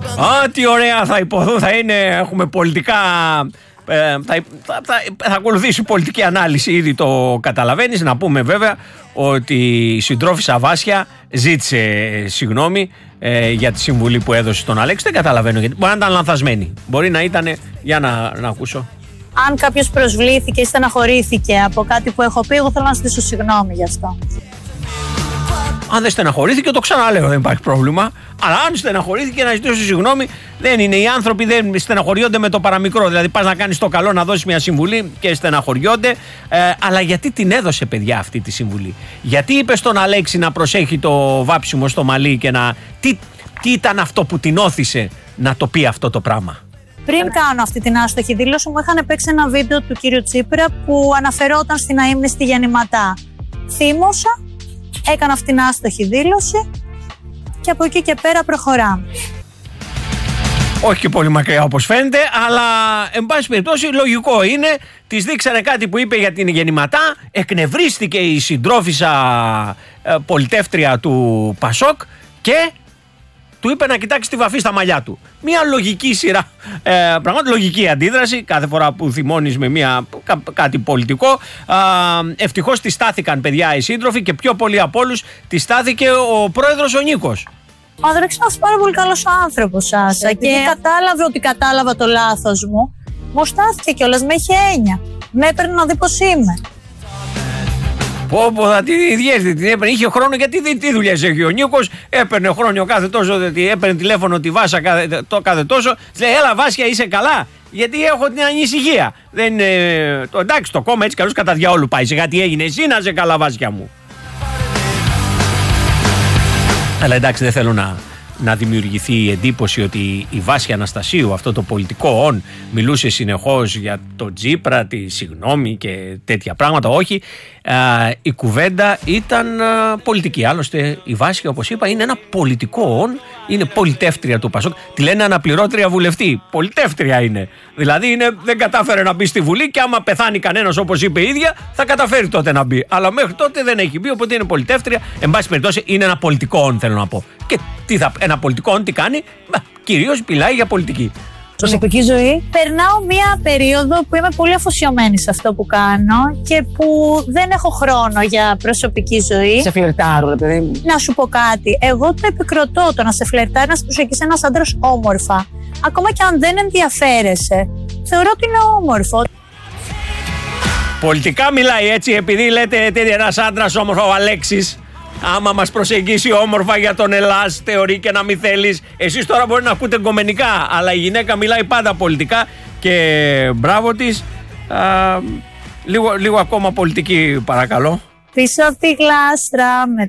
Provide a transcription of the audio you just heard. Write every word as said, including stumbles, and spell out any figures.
Α, τι ωραία θα υποθούν, θα είναι, έχουμε πολιτικά, ε, θα, θα, θα, θα ακολουθήσει πολιτική ανάλυση, ήδη το καταλαβαίνεις. Να πούμε βέβαια ότι η συντρόφισσα Βάσια ζήτησε συγγνώμη ε, για τη συμβουλή που έδωσε στον Αλέξη. Δεν καταλαβαίνω γιατί, μπορεί να ήταν λανθασμένη, μπορεί να ήταν, για να, να ακούσω. Αν κάποιος προσβλήθηκε ή στεναχωρήθηκε από κάτι που έχω πει, εγώ θέλω να ζητήσω συγγνώμη γι' αυτό. Αν δεν στεναχωρήθηκε, το ξαναλέω, δεν υπάρχει πρόβλημα. Αλλά αν στεναχωρήθηκε, να ζητήσω συγγνώμη, δεν είναι. Οι άνθρωποι δεν στεναχωριόνται με το παραμικρό. Δηλαδή, πας να κάνεις το καλό, να δώσεις μια συμβουλή και στεναχωριόνται. Ε, αλλά γιατί την έδωσε, παιδιά, αυτή τη συμβουλή? Γιατί είπε στον Αλέξη να προσέχει το βάψιμο στο μαλλί και να. Τι, τι ήταν αυτό που την όθησε να το πει αυτό το πράγμα? Πριν κάνω αυτή την άστοχη δήλωση, μου είχαν παίξει ένα βίντεο του κύριου Τσίπρα που αναφερόταν στην αείμνηστη γεννηματά. Θύμωσα, έκανα αυτήν την άστοχη δήλωση και από εκεί και πέρα προχωράμε. Όχι και πολύ μακριά όπως φαίνεται, αλλά εν πάση περιπτώσει λογικό είναι. Της δείξανε κάτι που είπε για την γεννηματά, εκνευρίστηκε η συντρόφισσα ε, πολιτεύτρια του Πασόκ και του είπε να κοιτάξει τη βαφή στα μαλλιά του. Μια λογική σειρά, ε, πραγματικά λογική αντίδραση κάθε φορά που θυμώνεις με μια, κά, κάτι πολιτικό. Ε, ευτυχώς τη στάθηκαν, παιδιά, οι σύντροφοι, και πιο πολύ από όλους τη στάθηκε ο πρόεδρος ο Νίκος. Ο Ανδρέας είναι ένας πάρα πολύ καλός άνθρωπος, Σάσα, και... και κατάλαβε ότι κατάλαβα το λάθος μου. Μου στάθηκε κιόλας, με είχε έννοια. Με έπαιρνε να δει πως είμαι. Πω πω, θα τη διέστη, την έπαιρνε. Είχε χρόνο, γιατί τι δουλειές έχει ο Νίκος. Έπαιρνε χρόνο κάθε τόσο, έπαιρνε τηλέφωνο τη Βάσα κάθε, το, κάθε τόσο. Της λέει, έλα Βάσια, είσαι καλά? Γιατί έχω την ανησυχία. Δεν, ε, το, εντάξει, το κόμμα έτσι καλώς κατά διαόλου πάει. Σιγά τι έγινε, εσύ να είσαι καλά, Βάσια μου. Αλλά εντάξει, δεν θέλω να, να δημιουργηθεί η εντύπωση ότι η Βάσια Αναστασίου, αυτό το πολιτικό όν, μιλούσε συνεχώς για το Τσίπρα, τη συγγνώμη και τέτοια πράγματα. Όχι, α, η κουβέντα ήταν α, πολιτική. Άλλωστε η Βάσια, όπως είπα, είναι ένα πολιτικό όν, είναι πολιτεύτρια του Πασόκ. Τη λένε αναπληρώτρια βουλευτή. Πολιτεύτρια είναι. Δηλαδή είναι, δεν κατάφερε να μπει στη Βουλή, και άμα πεθάνει κανένας, όπως είπε η ίδια, θα καταφέρει τότε να μπει. Αλλά μέχρι τότε δεν έχει μπει, οπότε είναι πολιτεύτρια. Εν πάση περιπτώσει, είναι ένα πολιτικό όν, θέλω να πω. Και τι θα, ένα πολιτικό όν τι κάνει? Κυρίως μιλάει για πολιτική. Προσωπική ζωή. Περνάω μία περίοδο που είμαι πολύ αφοσιωμένη σε αυτό που κάνω και που δεν έχω χρόνο για προσωπική ζωή. Σε φλερτάρω, ρε παιδί μου. Να σου πω κάτι. Εγώ το επικροτώ, το να σε φλερτάρει, να σε προσεγγίσει ένας άντρας όμορφα. Ακόμα και αν δεν ενδιαφέρεσαι, θεωρώ ότι είναι όμορφο. Πολιτικά μιλάει έτσι, επειδή λέτε ένας άντρας όμορφο, ο Αλέξης. Άμα μας προσεγγίσει όμορφα για τον Ελλάς, θεωρεί και να μην θέλεις. Εσείς τώρα μπορεί να ακούτε γκομενικά, αλλά η γυναίκα μιλάει πάντα πολιτικά και μπράβο της. Α, λίγο, λίγο ακόμα πολιτική, παρακαλώ. Πίσω από τη γλάστρα με